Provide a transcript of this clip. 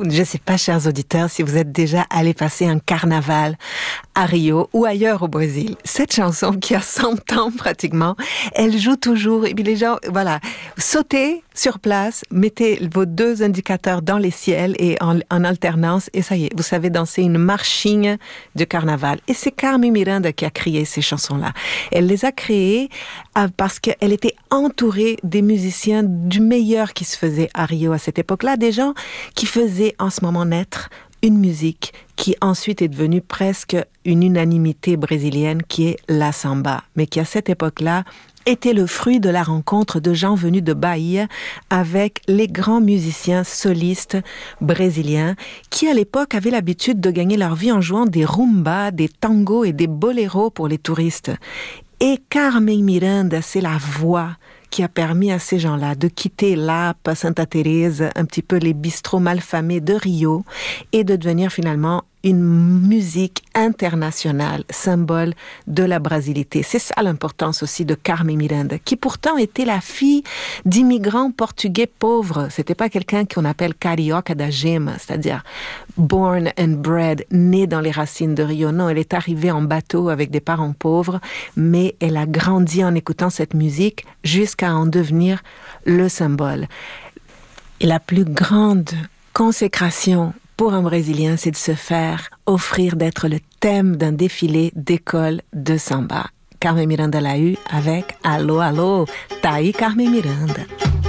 je ne sais pas, chers auditeurs, si vous êtes déjà allés passer un carnaval à Rio ou ailleurs au Brésil. Cette chanson qui a 100 ans pratiquement, elle joue toujours. Et puis les gens, voilà, sautez sur place, mettez vos 2 indicateurs dans les ciels et en alternance, et ça y est, vous savez danser une marching de carnaval. Et c'est Carmen Miranda qui a créé ces chansons-là. Elle les a créées parce qu'elle était entourée des musiciens du meilleur qui se faisait à Rio à cette époque-là, des gens qui faisaient en ce moment naître une musique qui ensuite est devenue presque une unanimité brésilienne, qui est la samba, mais qui à cette époque-là était le fruit de la rencontre de gens venus de Bahia avec les grands musiciens solistes brésiliens qui à l'époque avaient l'habitude de gagner leur vie en jouant des rumbas, des tangos et des boléros pour les touristes. Et Carmen Miranda, c'est la voix qui a permis à ces gens-là de quitter Lapa, Santa Teresa, un petit peu les bistrots malfamés de Rio, et de devenir finalement une musique internationale, symbole de la brasilité. C'est ça l'importance aussi de Carmen Miranda, qui pourtant était la fille d'immigrants portugais pauvres. C'était pas quelqu'un qu'on appelle carioca da gema, c'est-à-dire born and bred, née dans les racines de Rio. Non, elle est arrivée en bateau avec des parents pauvres, mais elle a grandi en écoutant cette musique jusqu'à en devenir le symbole. Et la plus grande consécration pour un Brésilien, c'est de se faire offrir d'être le thème d'un défilé d'école de samba. Carmen Miranda l'a eu avec Alô, Alô, tá aí Carmen Miranda.